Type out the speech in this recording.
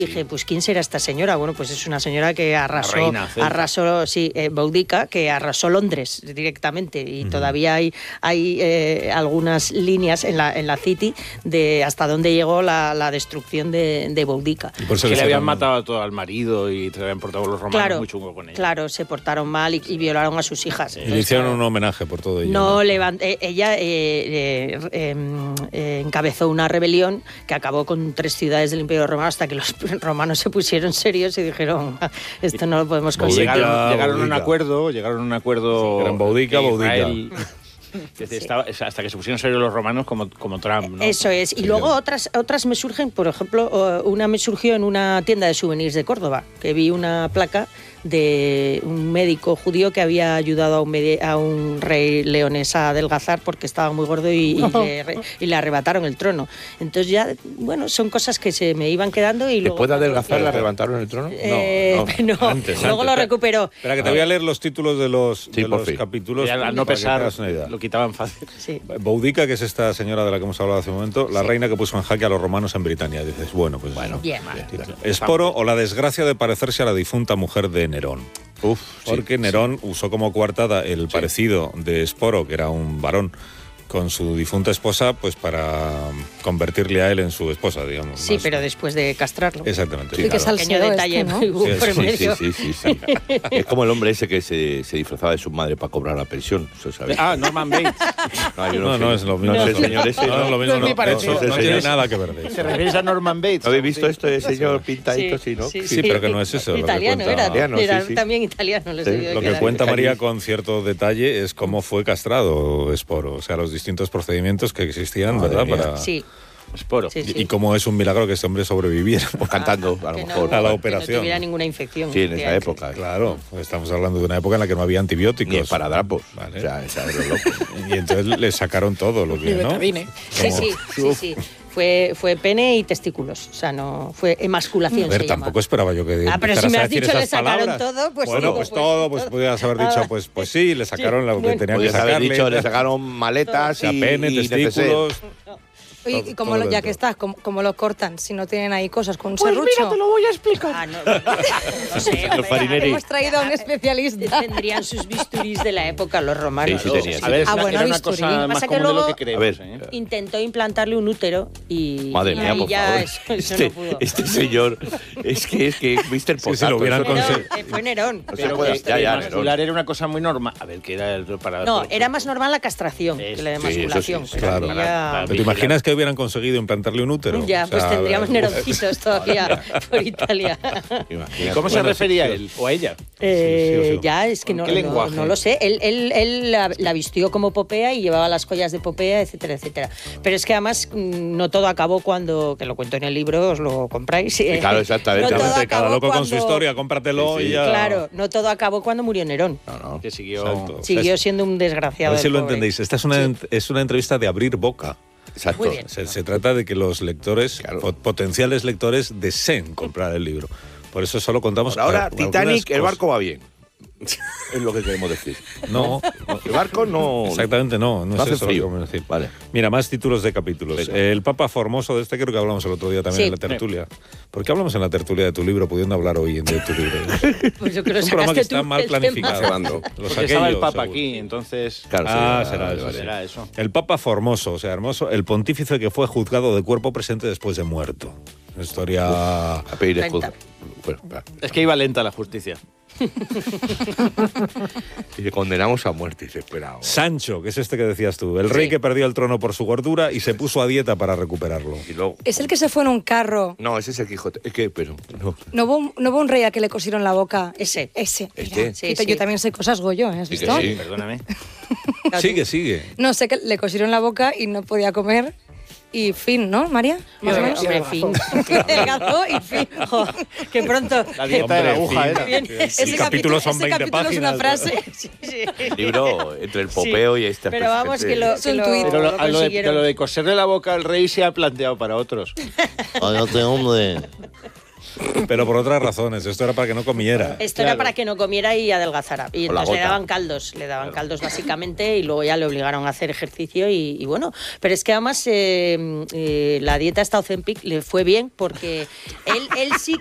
Dije, pues ¿quién será esta señora? Bueno, pues es una señora que arrasó, Boudica, que arrasó Londres directamente y todavía hay algunas líneas en la City de hasta dónde llegó la destrucción de Boudica. Y por eso que le habían matado todo al marido y se le habían portado los romanos muy chungo con ella. Claro, se portaron mal y violaron a sus hijas. Y le hicieron un homenaje por todo ello. No, ella encabezó una rebelión que acabó con 3 ciudades del Imperio Romano hasta que los romanos se pusieron serios y dijeron, esto no lo podemos conseguir. Llegaron a un acuerdo. Eran Boudica. Hasta que se pusieron serios los romanos como Trump, ¿no? Eso es. Y luego otras me surgen, por ejemplo, una me surgió en una tienda de souvenirs de Córdoba, que vi una placa de un médico judío que había ayudado a un rey leonés a adelgazar porque estaba muy gordo y le arrebataron el trono. Entonces ya, bueno, son cosas que se me iban quedando y luego... ¿Después de adelgazar le arrebataron el trono? No, antes, luego lo recuperó. Espera, que te voy a leer los títulos de los capítulos. Ya, al no pesar, lo quitaban fácil. Sí. Boudica, que es esta señora de la que hemos hablado hace un momento, la reina que puso en jaque a los romanos en Britania. Dices, bueno, pues... Bien. Esporo o la desgracia de parecerse a la difunta mujer de Nerón. Porque Nerón usó como coartada el parecido de Esporo, que era un varón, con su difunta esposa, pues para convertirle a él en su esposa, digamos. Sí, pero después de castrarlo. Exactamente. Sí, claro. Pequeño detalle, ¿no? Sí. Es como el hombre ese que se disfrazaba de su madre para cobrar la pensión. Norman Bates. No es lo mismo. No es el señor ese. No es lo mismo. No tiene nada que ver de eso. ¿Te refieres a Norman Bates? ¿Habéis visto esto de señor pintadito? Sí, ¿no? Sí, pero que no es eso. Italiano era también italiano. Lo que cuenta María con cierto detalle es cómo fue castrado Esporo. O sea, los distintos procedimientos que existían, ¿verdad? Para... Sí. Esporo. Y cómo es un milagro que este hombre sobreviviera. Pues cantando, a lo mejor. A la operación. Que no tuviera ninguna infección. Sí, en esa época. Claro, estamos hablando de una época en la que no había antibióticos. Ni esparadrapos. Vale. O sea, esa es lo loco. Y entonces le sacaron todo lo que, ¿no? Sí. Fue pene y testículos, o sea, no fue emasculación. A ver, tampoco esperaba yo que pero si me has dicho le sacaron todo, pues bueno, pues todo, pues podías haber dicho, pues sí, le sacaron lo que tenía que sacarle. Haber dicho, le sacaron maletas y pene, testículos. Y como ya que estás, como lo cortan, si no tienen ahí cosas con un serrucho. Mira, te lo voy a explicar. No sé, hemos traído a un especialista. Tendrían sus bisturís de la época los romanos. Sí, tenían. A ver, era una cosa más común de lo que creemos. Intentó implantarle un útero y madre mía, por favor. Eso no pudo. Este señor, es que Mr. Potato. Si lo hubieran conseguido. Fue Nerón. Pero mascular era una cosa muy normal. A ver, que era para... No, era más normal la castración que la emasculación. Claro. ¿Pero te imaginas que hubieran conseguido implantarle un útero? Ya, pues tendríamos neroncitos todavía por Italia. ¿Cómo se refería a él o a ella? Ya, es que no lo sé. Él la vistió como Popea y llevaba las joyas de Popea, etcétera, etcétera. Pero es que además no todo acabó cuando, que lo cuento en el libro, os lo compráis. Claro, exactamente. Cada loco con su historia, cómpratelo y ya. Claro, no todo acabó cuando murió Nerón. No. Que siguió siendo un desgraciado. A ver si lo entendéis. Esta es una entrevista de abrir boca. Exacto. Muy bien. Se trata de que los lectores, potenciales lectores, deseen comprar el libro. Por eso solo contamos... Por ahora, Titanic, el barco va bien. Es lo que queremos decir. No. El barco no... Exactamente, no es hace eso frío. lo que queremos decir. Vale. Mira, más títulos de capítulos. El Papa Formoso, de este creo que hablamos el otro día también en la tertulia. ¿Por qué hablamos en la tertulia de tu libro, pudiendo hablar hoy de tu libro? Pues yo creo que es un programa que está mal planificado. Porque estaba el Papa aquí, entonces... Claro, será eso. El Papa Formoso, o sea, hermoso, el pontífice que fue juzgado de cuerpo presente después de muerto. Una historia... A pedir excusa. Es que iba lenta la justicia. Y le condenamos a muerte, desesperado. Sancho, que es este que decías tú, el rey que perdió el trono por su gordura y se puso a dieta para recuperarlo. Y luego... Es el que se fue en un carro. No, ese es el Quijote. Es que, pero... No hubo un rey a que le cosieron la boca. Ese. Mira, yo también sé cosas, Goyo, ¿has visto? Sí. Perdóname. Sigue. No, sé que le cosieron la boca y no podía comer. Y fin, ¿no, María? Más o menos. Hombre, fin. Delgado y fin. Qué pronto. La dieta de la aguja era. Ese capítulo son 20 páginas. Es una frase. El libro entre el popeo y este... Pero vamos, que lo Pero lo de coserle la boca al rey se ha planteado para otros. Cállate, hombre. Pero por otras razones, esto era para que no comiera. Esto era para que no comiera y adelgazara. Y Con la entonces gota. le daban caldos básicamente y luego ya le obligaron a hacer ejercicio y bueno. Pero es que además la dieta esta Ozempic le fue bien porque él sí